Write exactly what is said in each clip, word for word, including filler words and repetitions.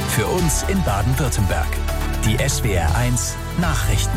Für uns in Baden-Württemberg. Die S W R eins Nachrichten.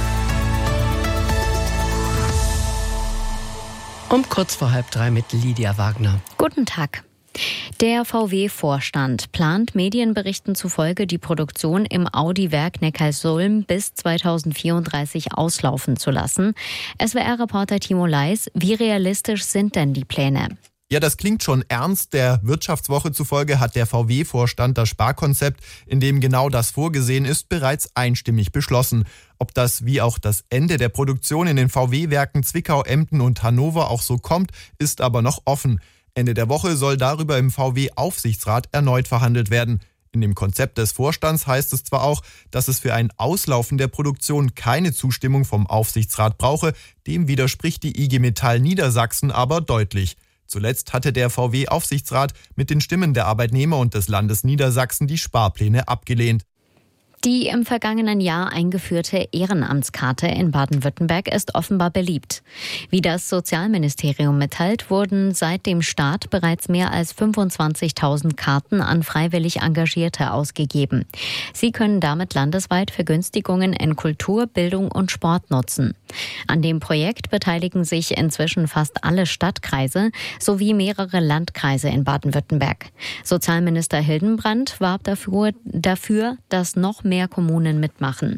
Um kurz vor halb drei mit Lydia Wagner. Guten Tag. Der V W-Vorstand plant Medienberichten zufolge die Produktion im Audi-Werk Neckarsulm bis zweitausendvierunddreißig auslaufen zu lassen. S W R-Reporter Timo Leis, wie realistisch sind denn die Pläne? Ja, das klingt schon ernst. Der Wirtschaftswoche zufolge hat der V W-Vorstand das Sparkonzept, in dem genau das vorgesehen ist, bereits einstimmig beschlossen. Ob das wie auch das Ende der Produktion in den V W-Werken Zwickau, Emden und Hannover auch so kommt, ist aber noch offen. Ende der Woche soll darüber im V W-Aufsichtsrat erneut verhandelt werden. In dem Konzept des Vorstands heißt es zwar auch, dass es für ein Auslaufen der Produktion keine Zustimmung vom Aufsichtsrat brauche, dem widerspricht die I G Metall Niedersachsen aber deutlich. Zuletzt hatte der V W-Aufsichtsrat mit den Stimmen der Arbeitnehmer und des Landes Niedersachsen die Sparpläne abgelehnt. Die im vergangenen Jahr eingeführte Ehrenamtskarte in Baden-Württemberg ist offenbar beliebt. Wie das Sozialministerium mitteilt, wurden seit dem Start bereits mehr als fünfundzwanzigtausend Karten an freiwillig Engagierte ausgegeben. Sie können damit landesweit Vergünstigungen in Kultur, Bildung und Sport nutzen. An dem Projekt beteiligen sich inzwischen fast alle Stadtkreise sowie mehrere Landkreise in Baden-Württemberg. Sozialminister Hildenbrand warb dafür, dafür dass noch mehr mehr Kommunen mitmachen.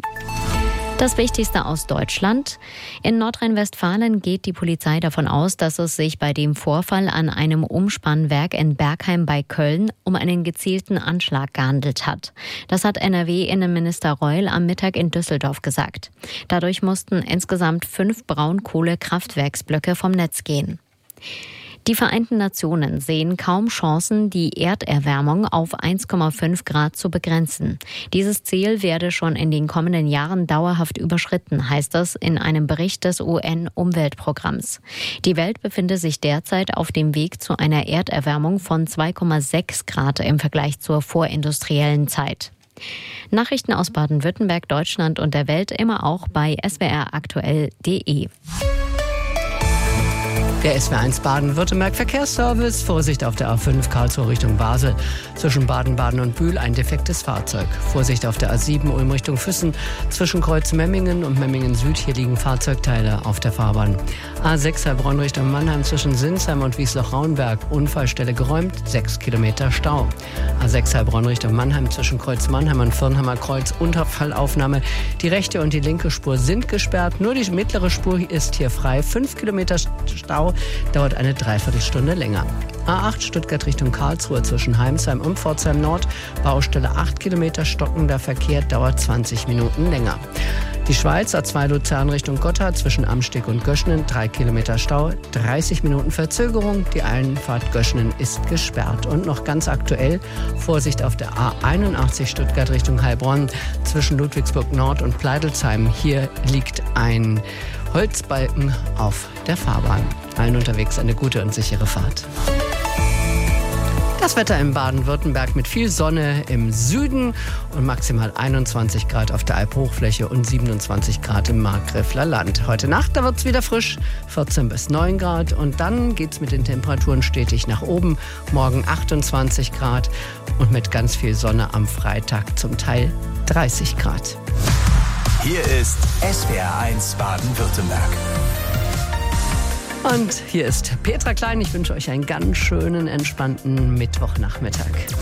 Das Wichtigste aus Deutschland. In Nordrhein-Westfalen geht die Polizei davon aus, dass es sich bei dem Vorfall an einem Umspannwerk in Bergheim bei Köln um einen gezielten Anschlag gehandelt hat. Das hat N R W-Innenminister Reul am Mittag in Düsseldorf gesagt. Dadurch mussten insgesamt fünf Braunkohlekraftwerksblöcke vom Netz gehen. Die Vereinten Nationen sehen kaum Chancen, die Erderwärmung auf eins Komma fünf Grad zu begrenzen. Dieses Ziel werde schon in den kommenden Jahren dauerhaft überschritten, heißt es in einem Bericht des U N-Umweltprogramms. Die Welt befinde sich derzeit auf dem Weg zu einer Erderwärmung von zwei Komma sechs Grad im Vergleich zur vorindustriellen Zeit. Nachrichten aus Baden-Württemberg, Deutschland und der Welt immer auch bei s w r aktuell punkt d e. Der S W R eins Baden-Württemberg Verkehrsservice. Vorsicht auf der A fünf Karlsruhe Richtung Basel. Zwischen Baden-Baden und Bühl ein defektes Fahrzeug. Vorsicht auf der A sieben Ulm Richtung Füssen. Zwischen Kreuz Memmingen und Memmingen Süd. Hier liegen Fahrzeugteile auf der Fahrbahn. A sechs Heilbronn Richtung Mannheim zwischen Sinsheim und Wiesloch-Rauenberg. Unfallstelle geräumt. sechs Kilometer Stau. A sechs Heilbronn Richtung Mannheim zwischen Kreuz Mannheim und Firnheimer Kreuz. Unterfallaufnahme. Die rechte und die linke Spur sind gesperrt. Nur die mittlere Spur ist hier frei. fünf Kilometer Stau. Dauert eine Dreiviertelstunde länger. A acht Stuttgart Richtung Karlsruhe zwischen Heimsheim und Pforzheim Nord. Baustelle acht Kilometer stockender Verkehr, dauert zwanzig Minuten länger. Die Schweiz A zwei Luzern Richtung Gotthard zwischen Amsteg und Göschenen, drei Kilometer Stau, dreißig Minuten Verzögerung. Die Einfahrt Göschenen ist gesperrt. Und noch ganz aktuell, Vorsicht auf der A einundachtzig Stuttgart Richtung Heilbronn zwischen Ludwigsburg Nord und Pleidelsheim. Hier liegt ein Holzbalken auf der Fahrbahn. Allen unterwegs eine gute und sichere Fahrt. Das Wetter in Baden-Württemberg mit viel Sonne im Süden und maximal einundzwanzig Grad auf der Alphochfläche und siebenundzwanzig Grad im Markgräfler Land. Heute Nacht, da wird es wieder frisch, vierzehn bis neun Grad und dann geht es mit den Temperaturen stetig nach oben. Morgen achtundzwanzig Grad und mit ganz viel Sonne am Freitag zum Teil dreißig Grad. Hier ist S W R eins Baden-Württemberg. Und hier ist Petra Klein. Ich wünsche euch einen ganz schönen, entspannten Mittwochnachmittag.